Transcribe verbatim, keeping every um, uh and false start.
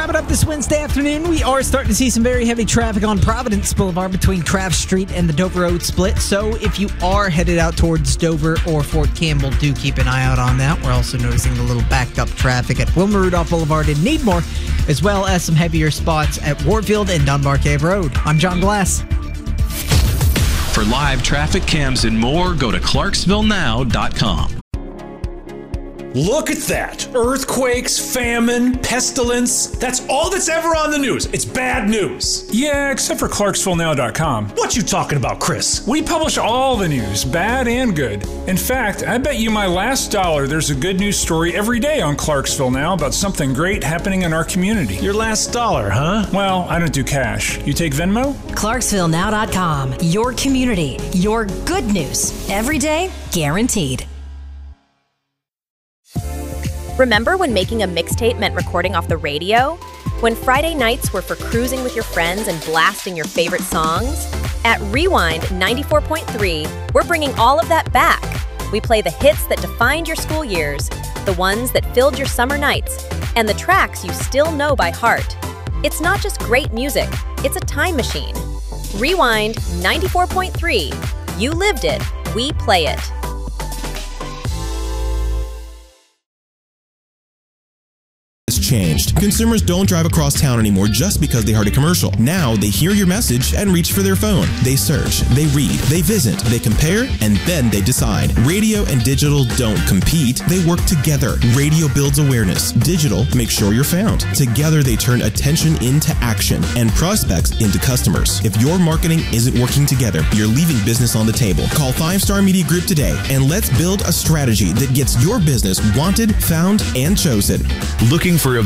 Wrapping up this Wednesday afternoon, we are starting to see some very heavy traffic on Providence Boulevard between Trav Street and the Dover Road split. So if you are headed out towards Dover or Fort Campbell, do keep an eye out on that. We're also noticing a little backed up traffic at Wilma Rudolph Boulevard in Needmore, as well as some heavier spots at Warfield and Dunbar Cave Road. I'm John Glass. For live traffic cams and more, go to clarksville now dot com. Look at that. Earthquakes, famine, pestilence. That's all that's ever on the news. It's bad news. Yeah, except for clarksville now dot com. What you talking about, Chris? We publish all the news, bad and good. In fact, I bet you my last dollar there's a good news story every day on Clarksville Now about something great happening in our community. Your last dollar, huh? Well, I don't do cash. You take Venmo? clarksville now dot com. Your community. Your good news. Every day, guaranteed. Remember when making a mixtape meant recording off the radio? When Friday nights were for cruising with your friends and blasting your favorite songs? At Rewind ninety-four point three, we're bringing all of that back. We play the hits that defined your school years, the ones that filled your summer nights, and the tracks you still know by heart. It's not just great music, it's a time machine. Rewind ninety-four point three. You lived it, we play it. Changed. Consumers don't drive across town anymore just because they heard a commercial. Now they hear your message and reach for their phone. They search, they read, they visit, they compare, and then they decide. Radio and digital don't compete, they work together. Radio builds awareness. Digital makes sure you're found. Together they turn attention into action and prospects into customers. If your marketing isn't working together, you're leaving business on the table. Call Five Star Media Group today and let's build a strategy that gets your business wanted, found, and chosen. Looking for a